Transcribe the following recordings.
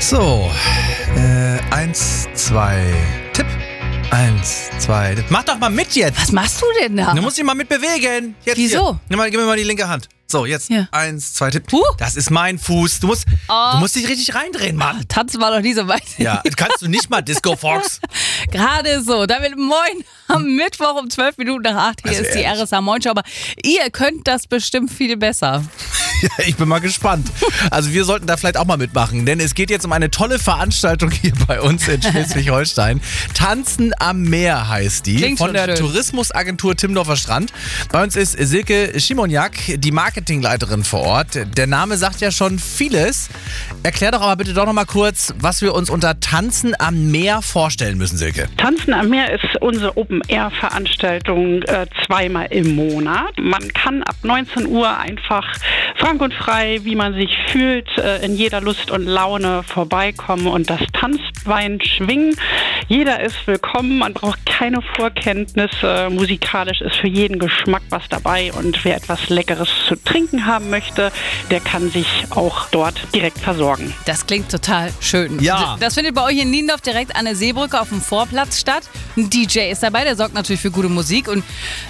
So, 1, 2, Tipp. 1, 2, Tipp. Mach doch mal mit jetzt. Was machst du denn da? Du musst dich mal mitbewegen. Jetzt Wieso? Hier. Gib mir mal die linke Hand. So, jetzt. Ja. 1, 2, Tipp. Huh. Das ist mein Fuß. Du musst dich richtig reindrehen, Mann. Tanzen war doch nie so weit. Ja, kannst du nicht mal Disco Fox. Gerade so. Damit moin am Mittwoch um 12 Minuten nach 8. Hier Also ist die ehrlich. RSA Moin Show. Aber ihr könnt das bestimmt viel besser. Ja, ich bin mal gespannt. Also wir sollten da vielleicht auch mal mitmachen, denn es geht jetzt um eine tolle Veranstaltung hier bei uns in Schleswig-Holstein. Tanzen am Meer heißt die, Klingt von der schon schön. Tourismusagentur Timmendorfer Strand. Bei uns ist Silke Schimoniak, die Marketingleiterin vor Ort. Der Name sagt ja schon vieles. Erklär doch aber bitte doch noch mal kurz, was wir uns unter Tanzen am Meer vorstellen müssen, Silke. Tanzen am Meer ist unsere Open-Air-Veranstaltung zweimal im Monat. Man kann ab 19 Uhr einfach frank und frei, wie man sich fühlt, in jeder Lust und Laune vorbeikommen und das Tanzbein schwingen. Jeder ist willkommen, man braucht keine Vorkenntnisse. Musikalisch ist für jeden Geschmack was dabei und wer etwas Leckeres zu trinken haben möchte, der kann sich auch dort direkt versorgen. Das klingt total schön. Ja. Das findet bei euch in Niendorf direkt an der Seebrücke auf dem Vorplatz statt. Ein DJ ist dabei, der sorgt natürlich für gute Musik. Und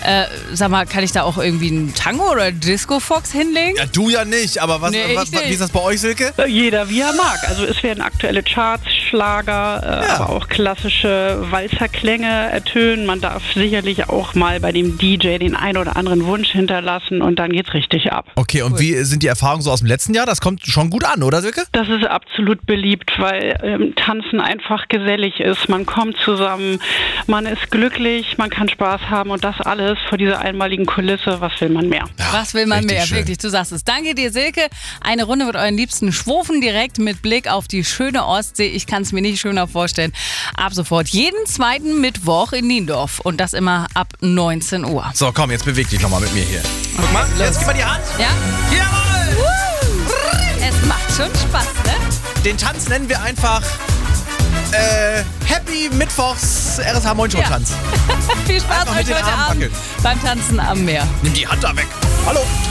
sag mal, kann ich da auch irgendwie einen Tango oder Disco Fox hinlegen? Ja, du ja nicht, aber Nee, ich nicht. wie ist das bei euch, Silke? Jeder wie er mag. Also es werden aktuelle Charts, Schlager, Ja. aber auch klassische Walzerklänge ertönen. Man darf sicherlich auch mal bei dem DJ den ein oder anderen Wunsch hinterlassen und dann geht's richtig ab. Okay, und wie sind die Erfahrungen so aus dem letzten Jahr? Das kommt schon gut an, oder Silke? Das ist absolut beliebt, weil Tanzen einfach gesellig ist. Man kommt zusammen, man ist glücklich, man kann Spaß haben und das alles vor dieser einmaligen Kulisse. Was will man mehr? Was will man richtig mehr? schön. Wirklich, du sagst es. Danke dir, Silke. Eine Runde mit euren liebsten Schwofen direkt mit Blick auf die schöne Ostsee. Ich kann es mir nicht schöner vorstellen. Ab sofort jeden zweiten Mittwoch in Niendorf. Und das immer ab 19 Uhr. So, komm, jetzt beweg dich nochmal mit mir hier. Guck mal, jetzt gib mal die Hand. Ja? Jawohl! Es macht schon Spaß, ne? Den Tanz nennen wir einfach Happy Mittwochs RSH Moin Show Tanz. Viel Spaß Einfach mit euch den heute Armen Abend wackeln. beim Tanzen am Meer. Nimm die Hand da weg. Hallo.